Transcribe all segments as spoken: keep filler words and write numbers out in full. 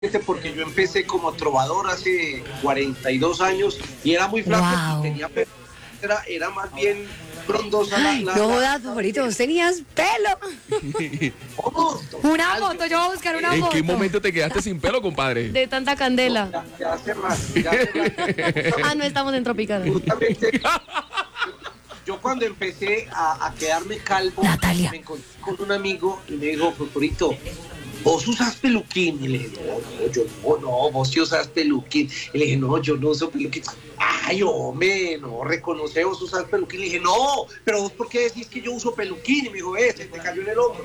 porque yo empecé como trovador hace cuarenta y dos años y era muy flaco Wow. y tenía pelo. Era, era más bien frondosa la... Ay, la, no la- jodas, favorito, vos tenías pelo. ¿Cómo? Una foto, yo voy a buscar una ¿En foto. qué momento te quedaste sin pelo, compadre? De tanta candela. Ya, ya hace rato, ya hace rato. Ah, no estamos en Tropicana. Justamente, yo cuando empecé a, a quedarme calvo, Natalia. me encontré con un amigo y me dijo, Fosforito, ¿vos usas peluquín? Y le dije, no, no, yo no, no, vos sí usas peluquín. Y le dije, no, yo no uso peluquín. Ay, hombre, no, reconoce, vos usas peluquín. Le dije, no, pero vos, ¿por qué decís que yo uso peluquín? Y me dijo, eh, se te cayó en el hombro.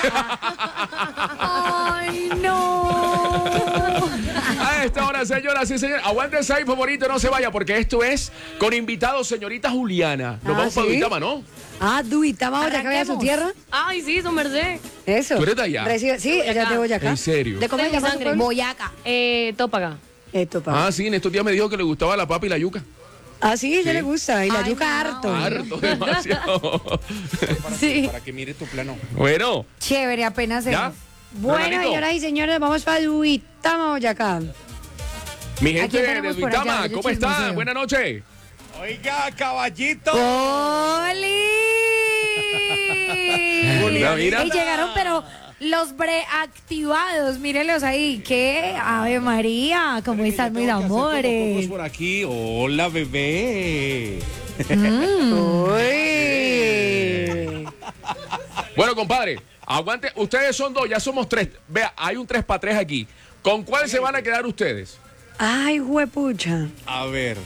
Ay, no. A esta hora, señoras y señores, aguántense ahí, favorito, no se vaya, porque esto es con invitados, señorita Juliana. Nos Ah, vamos para ¿sí? Duitama, ¿no? Ah, Duitama, Boyacá, ¿vaya a su Arranquemos. tierra? Ay, sí, su merced. Eso. ¿Tú eres de allá? Recibe- sí, ella es de Boyacá. ¿En serio? ¿De cómo De se mi llama su sangre. pueblo? Boyacá. Eh, Tópaga. Esto, pa. Ah, sí, en estos días me dijo que le gustaba la papa y la yuca. Ah, sí, ella Sí. le gusta. Y la Ay, yuca no. harto. Harto, demasiado. Sí. Para que mire tu plano. Bueno, Chévere, apenas ¿ya? es. Bueno, Ronaldito, señoras y señores, vamos para Duitama, Boyacá. mi ¿A gente quién de tenemos por allá? Duitama, Yo ¿cómo están? chismoseo. Buenas noches. Oiga, caballito. ¡Oli! Mira, mira. Y llegaron, pero los preactivados, mírenlos ahí. ¿Qué? Ave María, ¿cómo están mis Tengo que hacer como pocos amores? por aquí. Hola, bebé. Uy. Bueno, compadre, aguante. Ustedes son dos, ya somos tres. Vea, hay un tres para tres aquí. ¿Con cuál se van a quedar ustedes? Ay, huepucha. A ver.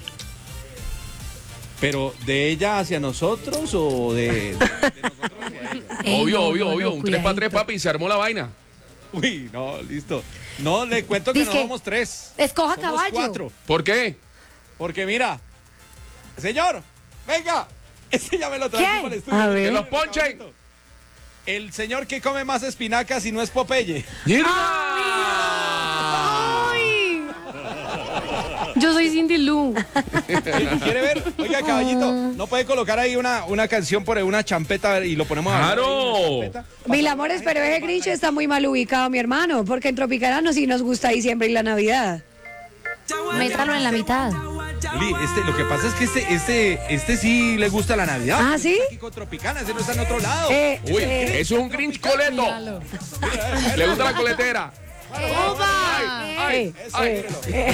¿Pero de ella hacia nosotros o de, de- de nosotros hacia ella? Ey, obvio, no, obvio, no, obvio. no, un tres para tres, cuidadito. papi, y se armó la vaina. Uy, no, listo. No, le cuento que Dice no que- somos tres. Escoja Somos caballo. cuatro. ¿Por qué? Porque mira, señor, venga. Este ya me lo traje ¿Quién? para el estudio. A ver. Que los ponchen. El señor que come más espinacas y no es Popeye. ¡Mira! Ay. Yo soy Cindy Lou. ¿Quiere ver? Oiga, caballito, ¿no puede colocar ahí una, una canción por una champeta y lo ponemos a ¡Claro! Mil amores, pero ese Grinch está muy mal ubicado, mi hermano, porque en Tropicana sí nos gusta diciembre y la Navidad. Métalo en la mitad. Li, este, lo que pasa es que este, este, este sí le gusta la Navidad. ¿Ah, sí? Aquí con Tropicana, ese no está en otro lado. Eh, Uy, eh, eso es un Grinch coleto. Le gusta la coletera. Ay, eh, ay, eh,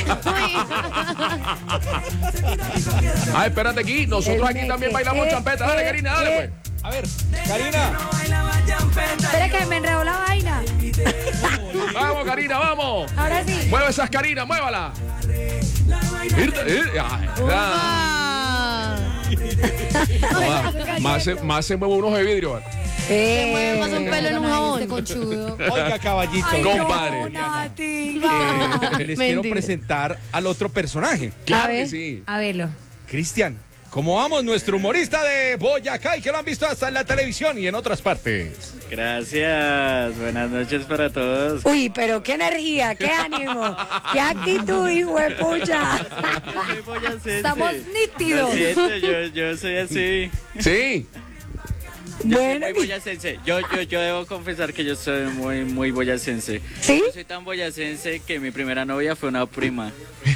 ay, espérate aquí. Nosotros aquí también bailamos champeta. Dale, Karina, dale, pues. A ver, Karina. Espera que me enredó la vaina. Vamos, Karina, vamos. Ahora sí. Mueve esas, Karina, muévala. Irte, ir- ay, ah. Más, más se, más se mueve unos de vidrio. eh, mueve más un pelo en un jabón. Este conchudo. Oiga, caballito. Ay, Compadre. no, Nati. Eh, les quiero Mentira. presentar al otro personaje. Claro ver. que sí. A verlo. Cristian. ¿Cómo vamos? Nuestro humorista de Boyacá y que lo han visto hasta en la televisión y en otras partes. Gracias, buenas noches para todos. Uy, pero qué energía, qué ánimo, qué actitud, hijo de pucha. Soy boyacense. Estamos nítidos. Lo siento, yo, yo soy así. Sí. Yo Bueno, soy muy boyacense. Yo, yo, yo debo confesar que yo soy muy, muy boyacense. ¿sí? Yo soy tan boyacense que mi primera novia fue una prima.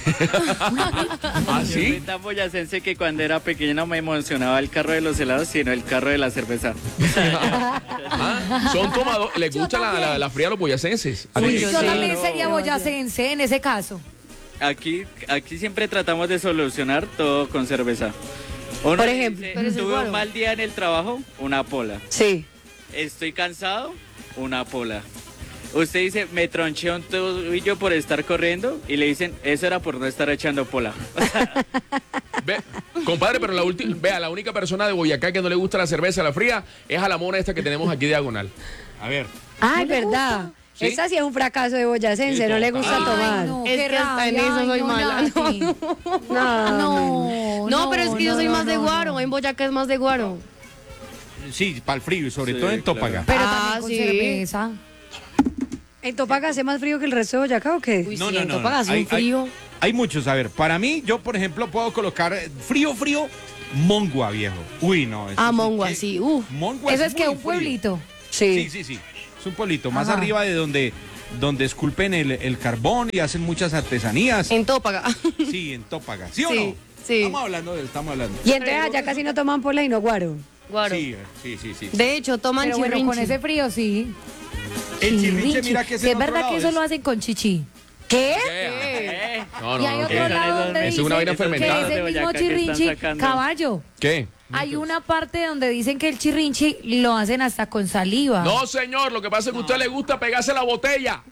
¿Ah, Yo soy sí? tan boyacense que cuando era pequeño no me emocionaba el carro de los helados, sino el carro de la cerveza. Ah, son tomadores. Les gusta la, la, la fría a los boyacenses. ¿A Uy, ti? yo Yo sí. también No, sería no, boyacense en ese caso. Aquí, aquí siempre tratamos de solucionar todo con cerveza. Uno Por dice, ejemplo. Pero es tuve igual. un mal día en el trabajo, una pola. Sí. Estoy cansado, una pola. Usted dice, me tronché un tobillo por estar corriendo y le dicen, eso era por no estar echando pola. Ve, compadre, pero la última, vea, la única persona de Boyacá que no le gusta la cerveza, la fría, es a la mona esta que tenemos aquí diagonal. A ver. Ay, verdad. ¿Sí? Esta sí es un fracaso de boyacense, Sí, no le gusta total. tomar. Ay, no, Es qué que hasta en rabia, eso ay, soy no, mala. Nati. No. No, No, pero es que yo no, soy no, más de no, guaro. no. En Boyacá es más de guaro. Sí, para el frío y sobre Sí, todo en Tópaga. Pero Ah, también con sí. cerveza. ¿En Topaga hace más frío que el resto de Boyacá o qué? Uy, No, sí, no, en no, Tópaga no. hace Hay- un frío. Hay, hay muchos, a ver, para mí, yo por ejemplo puedo colocar eh, frío, frío, Mongua, viejo. Uy, no. eso Ah, sí Mongua, que- sí. Uh. Mongua Eso es que muy un frío. pueblito. Sí, Sí. sí, sí. Es un pueblito, más Ajá. arriba de donde, donde esculpen el, el carbón y hacen muchas artesanías. En Tópaga. Sí, en Tópaga. ¿Sí o Sí, no? sí. Estamos hablando de él, estamos hablando. Y entonces allá casi no toman pola y no guaro. Guaro. Sí, sí, sí, sí. De hecho, toman Pero bueno, chirrinchi. con ese frío sí. El chirrinche, Chirrinchi. mira que es Sí, en es otro verdad lado, que eso es- lo hacen con chichi. ¿Qué? ¿Qué? No, y hay no, no. otro ¿qué? lado donde Es dicen una vaina que fermentada. ese De mismo Boyacá que están chirrinchi, sacando. caballo. ¿Qué? Hay una parte donde dicen que el chirrinchi lo hacen hasta con saliva. No, señor, lo que pasa es que a usted le gusta pegarse la botella.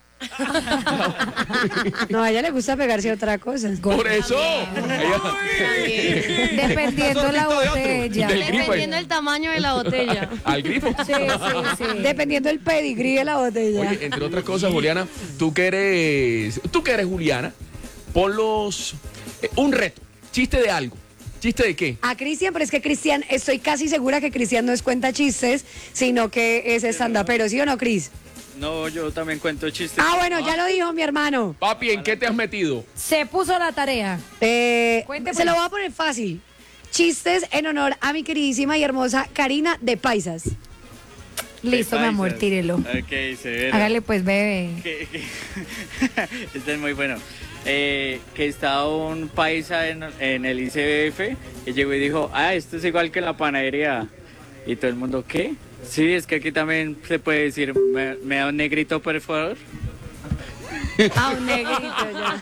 No, a ella le gusta pegarse a otra cosa. Por eso. Dependiendo la botella. Del grifo. Dependiendo del tamaño de la botella. Al grifo. Sí, sí, sí. Dependiendo del pedigrí de la botella. Oye, entre otras cosas, Juliana, tú que eres, tú que eres Juliana, ponlos eh, un reto, chiste de algo. ¿Chiste de qué? A Cristian, pero es que Cristian, estoy casi segura que Cristian no es cuenta chistes, sino que es stand-upero, ¿sí o no, Cris? No, yo también cuento chistes. Ah, bueno, ya lo dijo mi hermano. Papi, ¿en qué te has metido? Se puso la tarea. Eh, Cuente, se pues. lo voy a poner fácil. Chistes en honor a mi queridísima y hermosa Karina de Paisas. Listo, mi amor, Paisas. tírelo. Ok, severo. Hágale pues, bebé. Que- que- este es muy bueno. Eh, que estaba un paisa en, en el I C B F y llegó y dijo, ah, esto es igual que la panadería. Y todo el mundo, ¿qué? Sí, es que aquí también se puede decir, ¿me, me da un negrito, por favor? Ah, un negrito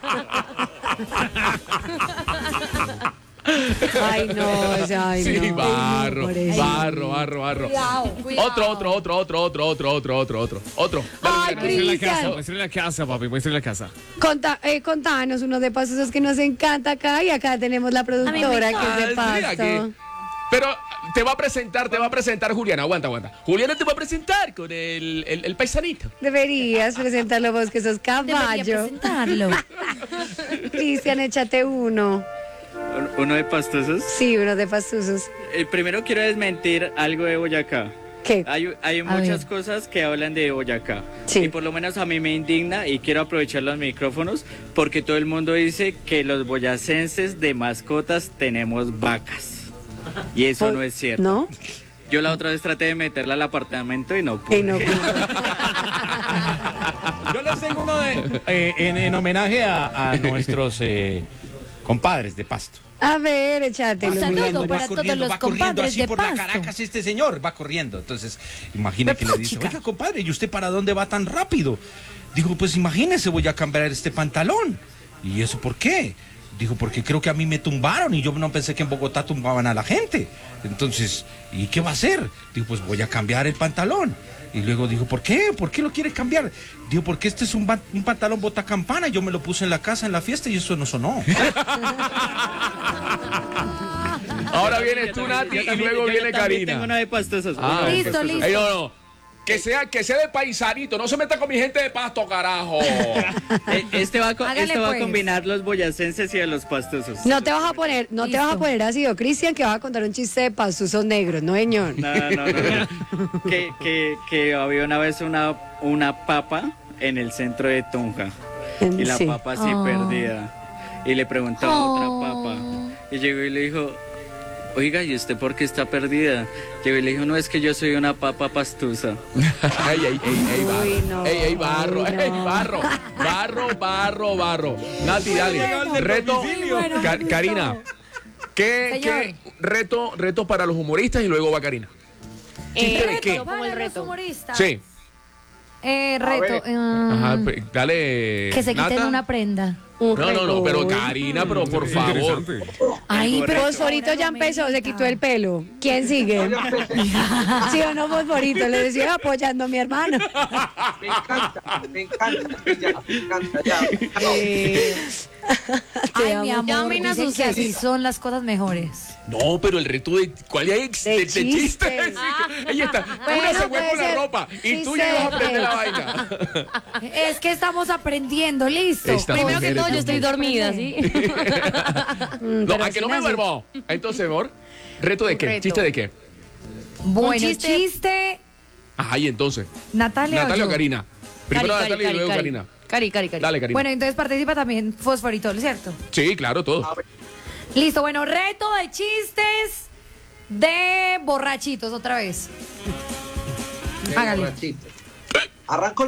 ya. Ay, no, o sea, ay, Sí, no. barro, Por eso. barro, barro, barro. Otro, otro, otro, otro, otro, otro, otro, otro, otro, otro. Ay, Dale, Muestre la casa, Cristian, muestre la casa, papi, muestre la casa. conta, eh, contanos unos de pasos que nos encanta acá y acá tenemos la productora que es de Ah, mira pasto. que- Pero te va a presentar, te va a presentar Juliana, aguanta, aguanta. Juliana te va a presentar con el, el, el paisanito. Deberías presentarlo vos que sos Debería caballo. presentarlo. Cristian, échate uno. Un- Uno de pastosos. Sí, uno de pastusos. Eh, primero quiero desmentir algo de Boyacá. ¿Qué? Hay, hay A muchas ver. cosas que hablan de Boyacá. Sí. Y por lo menos a mí me indigna y quiero aprovechar los micrófonos porque todo el mundo dice que los boyacenses de mascotas tenemos vacas. Y eso no es cierto. ¿No? Yo la otra vez traté de meterla al apartamento y no pude. Y no. Yo les tengo uno de, eh, en, en homenaje a, a nuestros eh, compadres de Pasto. A ver, échatelo. Un saludo Miguel. para todos los va corriendo compadres así de por la Pasto. Caracas este señor, va corriendo. Entonces, imagina que le dice, chica. oiga, compadre, ¿y usted para dónde va tan rápido? Dijo, pues imagínese, voy a cambiar este pantalón. ¿Y eso por qué? Dijo, porque creo que a mí me tumbaron y yo no pensé que en Bogotá tumbaban a la gente. Entonces, ¿y qué va a hacer? Dijo, pues voy a cambiar el pantalón. Y luego dijo, ¿por qué? ¿Por qué lo quiere cambiar? Dijo, porque este es un, ba- un pantalón bota campana. Yo me lo puse en la casa, en la fiesta y eso no sonó. Ahora vienes Yo tú, también- Nati, yo y también- luego yo viene también Karina. Tengo una de pastosos. Ah, una de Listo, pastosos. listo. Ey, no, no. Que sea, que sea de paisanito, no se meta con mi gente de pasto, carajo. Eh, Este, va, a co- Hágale, este va a pues. combinar los boyacenses y a los pastosos. No te vas a poner, no te Listo. vas a poner ácido, Cristian, que va a contar un chiste de pastusos negros, ¿no, señor? No, no, no. no. que, que, que había una vez una, una papa en el centro de Tunja. Y la Sí. papa así Oh. perdida. Y le preguntaba a otra papa. Y llegó y le dijo, oiga, ¿y usted por qué está perdida? Llegó y le dijo, no, es que yo soy una papa pastusa. Ey, ey, ey, ey, barro. Uy, no. Ey, ey, barro, Uy, no. ey, barro. Barro, barro, barro. Nati, dale. Reto, bueno, Ka- listo. Karina. ¿Qué, Señor. qué reto, reto para los humoristas y luego va Karina? ¿Chiste de qué? Como el Para los reto. humoristas. Sí. Eh, reto. eh, Ajá, pe- dale. que se quiten Nata. una prenda. Un No, no, no, pero reto. Karina, pero por favor. Ay, pero Correcto. Fosforito ya empezó, se quitó el pelo. ¿Quién sigue? ¿Sí o no, Fosforito? Le decía apoyando a mi hermano. Me encanta, me encanta, ya, me encanta, ya. Eh, Ay, te mi amo. amor, Llamen a dicen sus que así jefes. son las cosas mejores. No, pero el reto de. ¿Cuál es? De De, de chistes. chistes. Sí, que- Ella está. Bueno, una se fue puede con la ser ropa y tú chiste ya ibas a de aprender la qué. vaina. Es que estamos aprendiendo, listo. Esta Primero que mujer todo, es yo estoy un- dormida, ¿sí? Mm, No, pero a que no sin me así. duermo. Entonces, amor, ¿reto de Un qué? reto. ¿Chiste de qué? Bueno, Un chiste. chiste. Ajá, y entonces. Natalia. Natalia o yo? Karina. Primero Cari, Natalia Cari, y luego Cari. Karina. Cari, Cari, Cari. Dale, Karina. Bueno, entonces participa también Fosforito, ¿cierto? Sí, claro, todo. Listo, bueno, reto de chistes de borrachitos otra vez. Hágale. Borrachito. Arranco yo.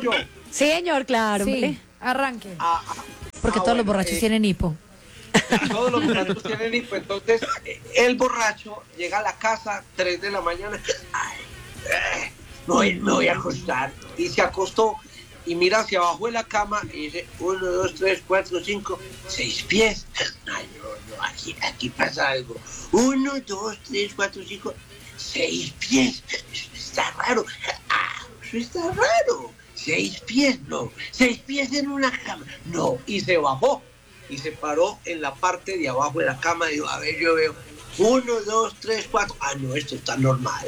Sí, señor, claro. Sí, hombre. arranque. Ah, ah, Porque ah, todos los bueno, borrachos eh, tienen hipo. Todos los borrachos tienen hipo. Entonces, eh, el borracho llega a la casa, tres de la mañana. Ay, eh, me, voy, me voy a acostar. Y se acostó y mira hacia abajo de la cama y dice: uno, dos, tres, cuatro, cinco, seis pies. Ay, no, no, aquí, aquí pasa algo. Uno, dos, tres, cuatro, cinco, seis pies. Eso está raro. Ah, eso está raro. Seis pies, no. Seis pies en una cama. No. Y se bajó. Y se paró en la parte de abajo de la cama y dijo: a ver, yo veo. Uno, dos, tres, cuatro. Ah, no, esto está normal.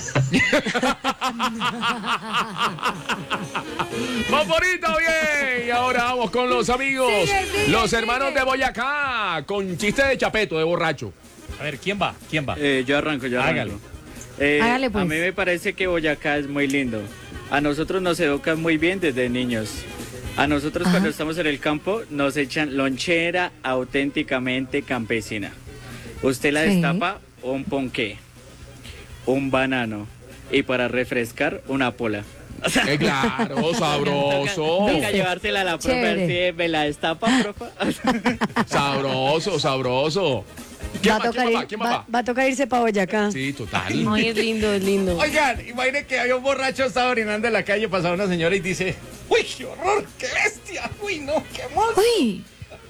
Favorito, bien. Y ahora vamos con los amigos. Sigue, sigue, los sigue. hermanos de Boyacá. Con chiste de chapeto, de borracho. A ver, ¿quién va? ¿Quién va? Eh, yo arranco, yo arranco. Hágalo. Eh, Hágale, pues. A mí me parece que Boyacá es muy lindo. A nosotros nos educan muy bien desde niños. A nosotros Ajá. cuando estamos en el campo nos echan lonchera auténticamente campesina. Usted la Sí. destapa, un ponqué, un banano y para refrescar una pola. O sea, Eh, claro, sabroso. Toca, toca llevársela a la profe, Chévere. así, me la destapa, profa. Sabroso, sabroso. ¿Quién Va a, va? ¿Quién tocar va? ir- ¿Quién va- va? va a tocar irse para Boyacá. Sí, total. Ay, es lindo, es lindo. Oigan, imaginen que había un borracho, estaba orinando en la calle, pasaba una señora y dice: ¡uy, qué horror, qué bestia! ¡Uy, no, qué monstruo! Uy,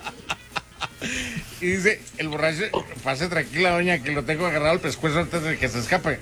Y dice el borracho: pase tranquila, doña, que lo tengo agarrado al pescuezo antes de que se escape.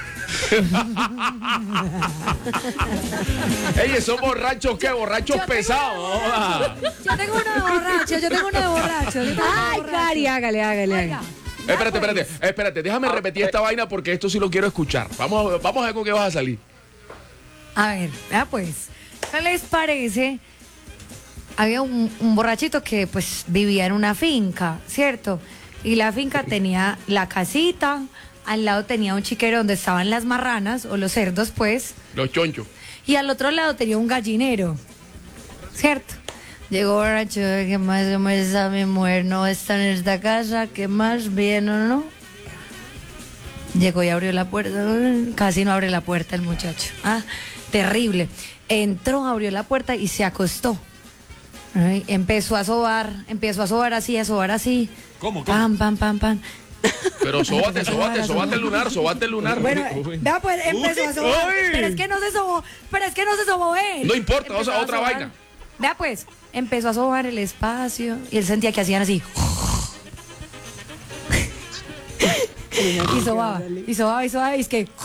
Ey, esos borrachos, ¿qué? Borrachos pesados. joda. yo tengo uno de borracho, yo tengo uno de borracho. yo tengo uno de Ay, borracho. Cari, hágale, hágale, Oiga, hágale. Espérate, espérate, espérate. Déjame repetir esta vaina porque esto sí lo quiero escuchar. Vamos, a- vamos a ver con qué vas a salir. A ver, vea pues, ¿qué les parece? Había un, un borrachito que pues vivía en una finca, ¿cierto? Y la finca tenía la casita, al lado tenía un chiquero donde estaban las marranas o los cerdos, pues, Los chonchos. y al otro lado tenía un gallinero, ¿cierto? Llegó borracho, ¿qué más? ¿Cómo está mi mujer? ¿No está en esta casa? ¿Qué más? ¿Bien o no? Llegó y abrió la puerta. Casi no abre la puerta el muchacho. Ah, terrible. Entró, abrió la puerta y se acostó. Ay, empezó a sobar, empezó a sobar así, a sobar así. ¿Cómo, cómo? Pam, pam, pam, pam. Pero sóbate, sóbate, sóbate el lunar, sóbate el lunar. Bueno, Uy. vea pues, empezó a sobar. Uy. Pero es que no se sobó, pero es que no se sobó él. No importa, Empezó o sea, a otra sobar. vaina. Vea pues, empezó a sobar el espacio y él sentía que hacían así. y sobaba, y sobaba, y sobaba, y es que...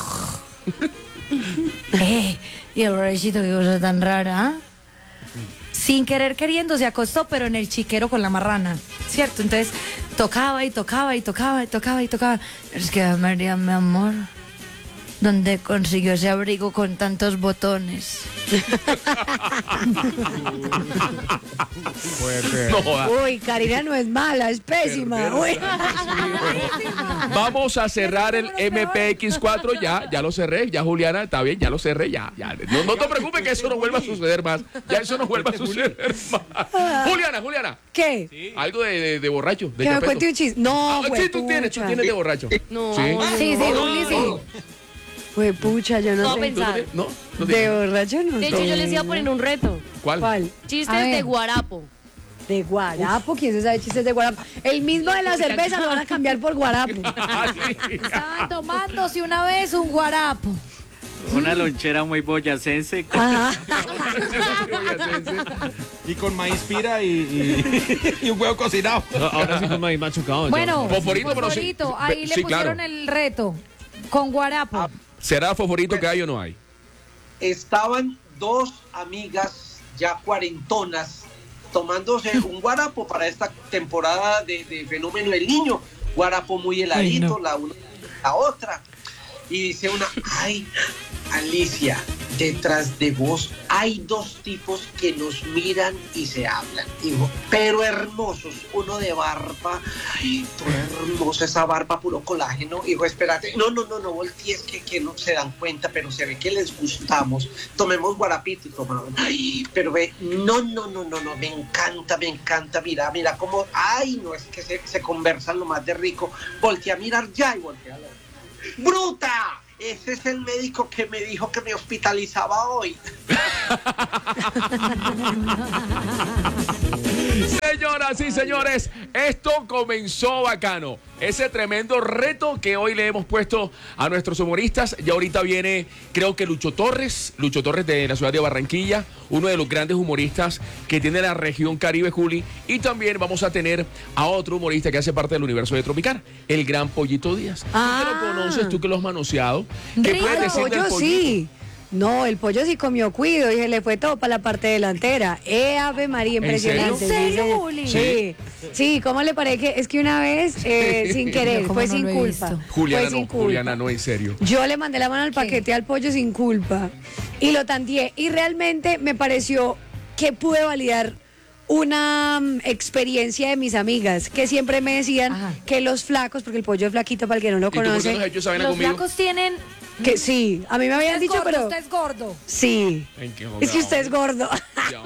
eh, y el borrachito, qué cosa tan rara, ¿ah? Sin querer queriendo se acostó, pero en el chiquero con la marrana, ¿cierto? Entonces tocaba y tocaba y tocaba y tocaba y tocaba. Es que María, mi amor, ¿dónde consiguió ese abrigo con tantos botones? No joda. Uy, Karina no es mala, es pésima. Uy. Vamos a cerrar el M P X cuatro ya, ya lo cerré, ya Juliana, está bien, ya lo cerré, ya, ya. No, no te preocupes que eso no vuelva a suceder más, ya eso no vuelva a suceder más. Juliana, Juliana, ¿Qué? algo de, de, de borracho, de Que me chapeto. cuente un chiste. No, Ah, sí, tú tienes, tú huepucha. tienes de borracho. No, Sí. no, Sí, sí, no. Juli, sí. Huepucha, yo no No, sé. pensar. ¿No? ¿No De tienes? borracho no De hecho, sé. yo les iba a poner un reto. ¿Cuál? ¿Cuál? Chistes A ver. de guarapo. De guarapo, ¿quién se sabe chistes de guarapo? El mismo de la cerveza lo van a cambiar por guarapo. Ah, sí. Estaban tomándose una vez un guarapo. Una lonchera muy boyacense. Ajá. Y con maíz pira y, y, y un huevo cocinado. Ahora sí fue más machucado. Bueno, Fosforito, pero sí. Fosforito, ahí le Sí, pusieron claro. el reto con guarapo. ¿Será favorito que hay o no hay? Estaban dos amigas ya cuarentonas tomándose un guarapo para esta temporada de, de fenómeno del niño. Guarapo muy heladito, la una la otra. Y dice una: ay, Alicia, detrás de vos hay dos tipos que nos miran y se hablan. Digo, pero hermosos, uno de barba, ay, toda hermosa esa barba, puro colágeno. Digo, espérate, no, no, no, no voltees, que, que no se dan cuenta, pero se ve que les gustamos. Tomemos guarapito y tomaban. Ay, pero ve, no, no, no, no, no, me encanta, me encanta, mira, mira cómo, ay, no, es que se, se conversan lo más de rico. Voltea a mirar ya y voltea a la ¡bruta! ese es el médico que me dijo que me hospitalizaba hoy. Señoras y señores, esto comenzó bacano. Ese tremendo reto que hoy le hemos puesto a nuestros humoristas. Ya ahorita viene, creo que Lucho Torres, Lucho Torres de la ciudad de Barranquilla, uno de los grandes humoristas que tiene la región Caribe, Juli. Y también vamos a tener a otro humorista que hace parte del universo de Tropicana, el gran Pollito Díaz. Ah. ¿Tú que lo conoces? ¿Tú que lo has manoseado? ¿Qué Rico, puedes el decir del pollo Pollito? sí. No, el pollo sí comió cuido y se le fue todo para la parte delantera. ¡Eh, Ave María, impresionante! ¿En serio, Sí, Juli? Sí, sí, ¿cómo le parece que es que una vez, eh, sin querer, ¿Cómo fue no sin lo he culpa? visto? Juliana Fue sin no, culpa. Juliana no, en serio. Yo le mandé la mano al paquete al pollo sin culpa y lo tanteé y realmente me pareció que pude validar una mm, experiencia de mis amigas que siempre me decían Ajá. que los flacos, porque el pollo es flaquito para el que no lo ¿Y tú por qué conoce, no has hecho esa vaina Los conmigo? flacos tienen... que sí, a mí me habían Usted es dicho, gordo, pero usted es gordo. sí. ¿En qué Es que usted es gordo. Ya,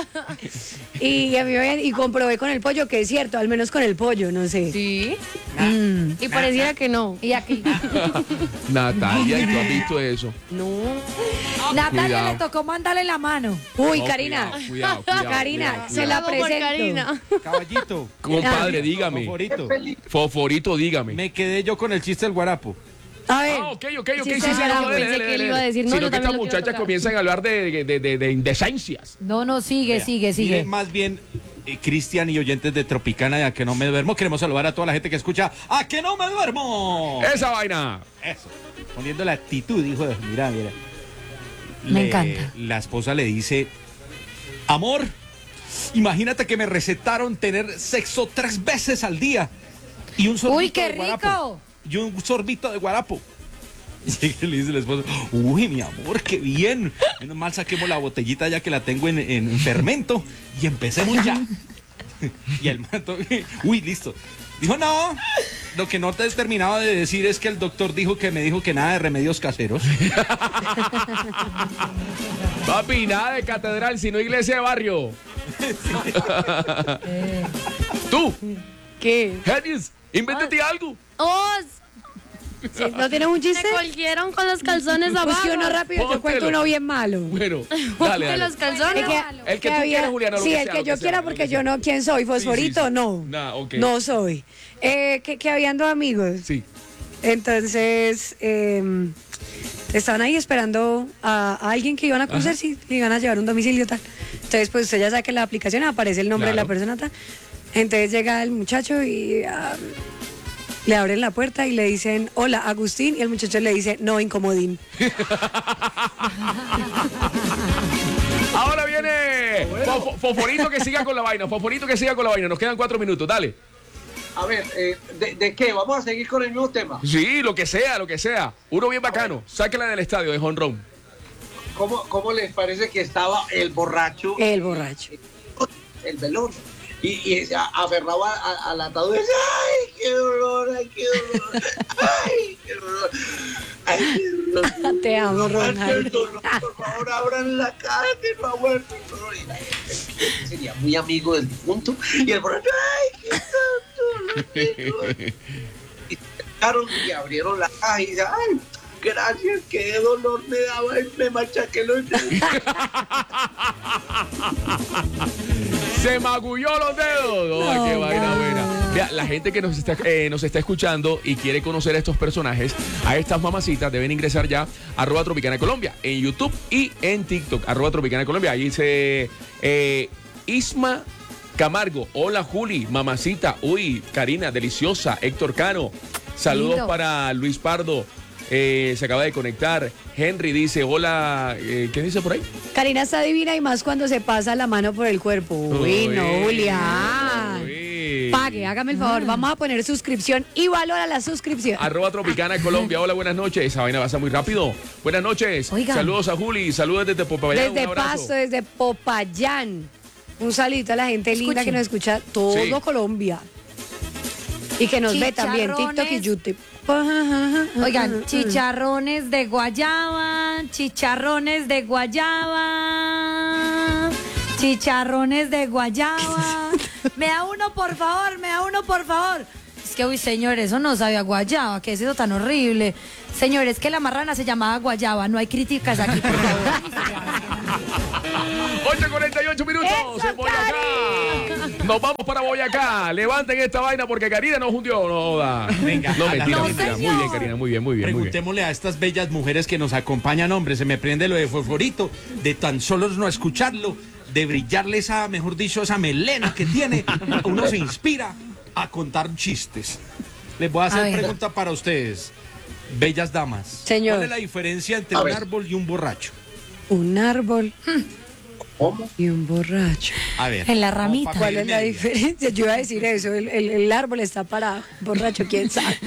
y a mí me habían- y comprobé con el pollo que es cierto, al menos con el pollo, no sé. Sí. Mm. Y pareciera que no. Y aquí. Natalia, ¿y tú has visto eso? No. Natalia Cuidado. le tocó mandarle la mano. Uy, No, Karina. Cuidado, cuidado, cuidado, Karina, cuidado, se la Hago por presento. Karina. Caballito, Compadre, dígame. favorito. Foforito, dígame. Me quedé yo con el chiste del guarapo. A ver. Ah, ok, ok, ok, Sí, sí, sí, sí, sí, no, yo dele, pensé dele, que él dele. iba a decir, no, Sino yo que también estas lo quiero muchachas tocar. comienzan a hablar de, de, de, de, de indecencias. No, no, sigue, sigue, Mire, sigue. más bien, eh, Cristian y oyentes de Tropicana, de A Que No Me Duermo, queremos saludar a toda la gente que escucha A Que No Me Duermo. Esa vaina. Eso. Poniendo la actitud, hijo de... Mira, mira. Me encanta. La esposa le dice, amor, imagínate que me recetaron tener sexo tres veces al día. Y un sorbito Uy, qué de guarapo. rico. Y un sorbito de guarapo. Y le dice la esposa, uy, mi amor, qué bien. Menos mal saquemos la botellita ya que la tengo en, en fermento y empecemos ya. Y el mato, uy, listo. Dijo, no, lo que no te he terminado de decir es que el doctor dijo que me dijo que nada de remedios caseros. Papi, nada de catedral, sino iglesia de barrio. Tú, ¿Qué? Hedges, invéntate algo. ¡Oh! ¿Sí? ¿No tienes un Me chiste? colgieron con los calzones Pues abajo. que uno rápido, yo Póntelo. cuento uno bien malo. Bueno, Ponte dale, dale. los calzones. Es que- El que tú había- quieras, Juliana, lo sí, que el sea, que lo yo que quiera, sea, porque lo que yo sea. no, ¿quién soy? ¿Fosforito? sí, sí. No. Nah, ok. No soy. Eh, que, que habían dos amigos. Sí. Entonces, eh, estaban ahí esperando a, a alguien que iban a conocer, si le iban a llevar un domicilio tal. Entonces, pues usted ya sabe que en la aplicación aparece el nombre de la Claro. persona tal. Entonces llega el muchacho y ah, le abren la puerta y le dicen, hola, Agustín, y el muchacho le dice, no, incomodín. Ahora viene Fofo- Foforito que siga con la vaina. Foforito que siga con la vaina. Nos quedan cuatro minutos, dale. A ver, eh, ¿de, ¿de qué? ¿Vamos a seguir con el mismo tema? Sí, lo que sea, lo que sea. Uno bien bacano. Sáquela del estadio de jonrón. ¿Cómo, ¿Cómo les parece que estaba el borracho, El borracho. el velón? Y, y se aferraba a- a- al ataúd y decía, ¡ay, qué dolor, ay, qué dolor! ¡Ay, qué dolor! ¡Ay, qué dolor! Te amo, Ay, qué Ronald. dolor, por favor, abran la cara que no ha muerto el dolor. Y la gente sería muy amigo del difunto. Y el borracho, ¡ay, qué tanto! Qué dolor! Y sacaron y abrieron la caja y dice, ¡ay! Gracias, qué dolor me daba y me machaqué los dedos. Se magulló los dedos. ¡Ay, qué No, vaina no. buena! Mira, la gente que nos está, eh, nos está escuchando y quiere conocer a estos personajes, a estas mamacitas, deben ingresar ya a arroba Tropicana Colombia en YouTube y en TikTok, arroba Tropicana Colombia. Ahí dice eh, Isma Camargo. Hola, Juli, mamacita. Uy, Karina, deliciosa. Héctor Cano. Saludos Lindo. para Luis Pardo. Eh, se acaba de conectar. Henry dice, hola. Eh, ¿Qué dice por ahí? Karina está divina y más cuando se pasa la mano por el cuerpo. Uy, no, Julián. Uy. Pague, hágame el favor. Vamos a poner suscripción y valora la suscripción. Arroba Tropicana Colombia. Hola, buenas noches. Esa vaina pasa muy rápido. Buenas noches. Oigan. Saludos a Juli. Saludos desde Popayán. Desde Un abrazo. Pasto, desde Popayán. Un saludito a la gente linda Escuchen. que nos escucha todo Sí. Colombia. Y que nos ve también TikTok y Chicharrones. YouTube. Oigan, chicharrones de guayaba, chicharrones de guayaba, chicharrones de guayaba. Me da uno, por favor, me da uno, por favor. Es que, uy, señores, eso no sabe a guayaba, ¿qué es eso tan horrible? Señores, que la marrana se llamaba guayaba, no hay críticas aquí, por favor. ocho cuarenta y ocho minutos ¡Eso, en Boyacá. Nos vamos para Boyacá. Levanten esta vaina porque Karina nos hundió. No, da. Venga, no, mentira, no, mentira. señor. Muy bien, Karina, muy bien, muy bien. Muy bien. Preguntémosle a estas bellas mujeres que nos acompañan, hombre, se me prende lo de fosforito, de tan solo no escucharlo, de brillarle esa, mejor dicho, esa melena que tiene, uno se inspira a contar chistes. Les voy a hacer A ver. pregunta para ustedes, bellas damas. Señor. ¿Cuál es la diferencia entre A un ver. árbol y un borracho? Un árbol ¿Cómo? y un borracho. A ver. En la como ramita. pa' ¿Cuál caer es la media. diferencia? Yo iba a decir eso, el, el- el árbol está parado, borracho, quién sabe.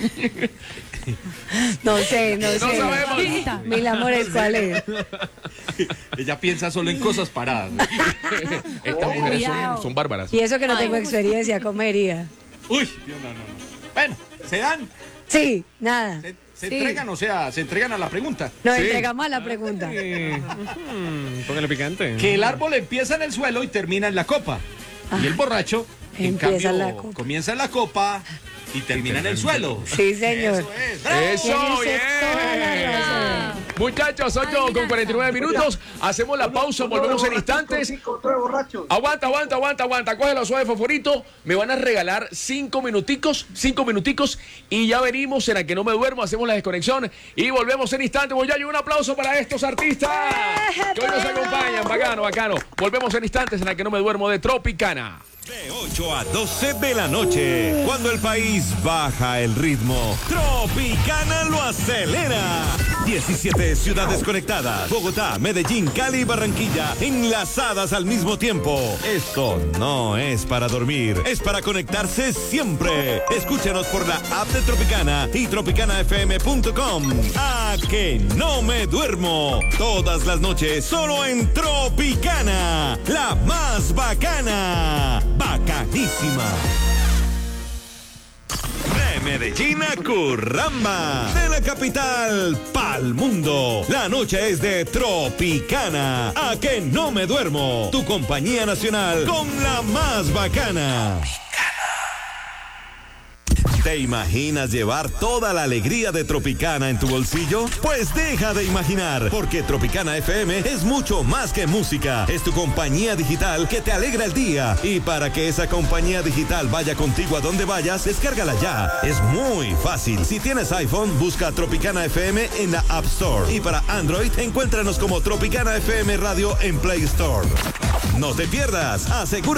No sé, no sé. sabemos. Mil amores, ¿cuál es? Ella piensa solo en cosas paradas. ¿no? Estas mujeres son, Cuidado. son bárbaras. Y eso que no tengo experiencia, comería. Uy, Dios, no, no, no. Bueno, se dan, Sí, nada. se, se Sí. entregan, o sea, se entregan a la pregunta. Nos Sí. entregamos a la pregunta. Mm, póngale picante. Que el árbol empieza en el suelo y termina en la copa. Y el borracho, en Empieza en cambio, la copa. comienza en la copa y termina en el suelo. Sí, señor. Eso es, bravo. Eso, Tiene toda la bien. razón. Muchachos, ocho con cuarenta y nueve minutos. Hacemos la pausa, volvemos en instantes. Contra borrachos. Aguanta, aguanta, aguanta, aguanta. Cógelo suave, favorito. Me van a regalar cinco minuticos, cinco minuticos. Y ya venimos en la que no me duermo. Hacemos la desconexión y volvemos en instantes. Voy a dar un aplauso para estos artistas que hoy nos acompañan. Bacano, bacano. Volvemos en instantes en la que no me duermo de Tropicana. De ocho a doce de la noche, cuando el país baja el ritmo, Tropicana lo acelera. diecisiete ciudades conectadas, Bogotá, Medellín, Cali y Barranquilla, enlazadas al mismo tiempo. Esto no es para dormir, es para conectarse siempre. Escúchanos por la app de Tropicana y tropicana f m punto com. A que no me duermo, todas las noches solo en Tropicana, la más bacana. Bacanísima. De Medellín a Curramba, de la capital pa'l mundo. La noche es de Tropicana. A que no me duermo. Tu compañía nacional con la más bacana. ¿Te imaginas llevar toda la alegría de Tropicana en tu bolsillo? Pues deja de imaginar, porque Tropicana F M es mucho más que música. Es tu compañía digital que te alegra el día. Y para que esa compañía digital vaya contigo a donde vayas, descárgala ya. Es muy fácil. Si tienes iPhone, busca Tropicana F M en la App Store. Y para Android, encuéntranos como Tropicana F M Radio en Play Store. No te pierdas. Asegura